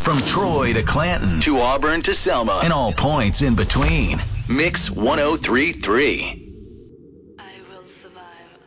From Troy to Clanton to Auburn to Selma and all points in between. Mix 103.3. I will survive.